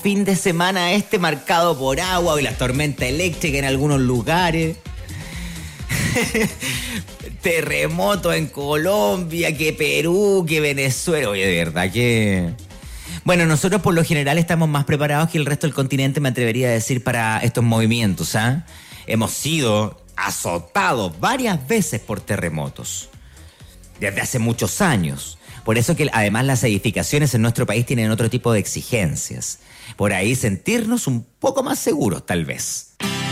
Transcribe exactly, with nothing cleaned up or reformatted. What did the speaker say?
fin de semana este marcado por agua y las tormentas eléctricas en algunos lugares. Terremotos en Colombia, que Perú, que Venezuela. Oye, de verdad que... Bueno, nosotros por lo general estamos más preparados que el resto del continente, me atrevería a decir, para estos movimientos, ¿ah? Hemos sido azotados varias veces por terremotos desde hace muchos años. Por eso que además las edificaciones en nuestro país tienen otro tipo de exigencias. Por ahí sentirnos un poco más seguros, tal vez.